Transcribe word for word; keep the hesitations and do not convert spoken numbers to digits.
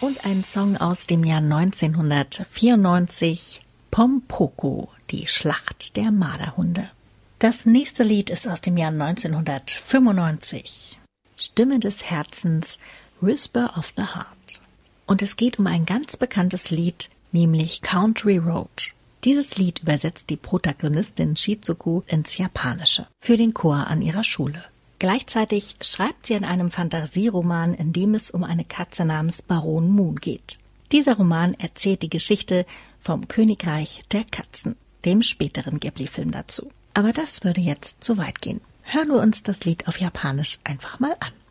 Und ein Song aus dem Jahr neunzehnhundertvierundneunzig, Pompoko, die Schlacht der Marderhunde. Das nächste Lied ist aus dem Jahr neunzehnhundertfünfundneunzig, Stimme des Herzens, Whisper of the Heart. Und es geht um ein ganz bekanntes Lied, nämlich Country Road. Dieses Lied übersetzt die Protagonistin Shizuku ins Japanische für den Chor an ihrer Schule. Gleichzeitig schreibt sie an einem Fantasieroman, in dem es um eine Katze namens Baron Moon geht. Dieser Roman erzählt die Geschichte vom Königreich der Katzen, dem späteren Ghibli-Film dazu. Aber das würde jetzt zu weit gehen. Hören wir uns das Lied auf Japanisch einfach mal an.